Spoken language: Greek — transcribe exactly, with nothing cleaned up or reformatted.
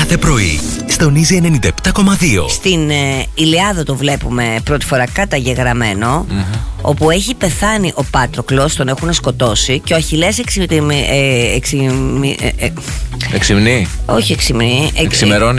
κάθε πρωί στον Easy ενενήντα επτά κόμμα δύο. Στην ε, Ηλιάδο το βλέπουμε πρώτη φορά καταγεγραμμένο, mm-hmm. όπου έχει πεθάνει ο Πάτροκλος, τον έχουν σκοτώσει και ο Αχιλλέας εξημερώνει. Ε, εξι, ε, ε, Εξυμνεί. όχι εξημερώνει. Εξημερώνει.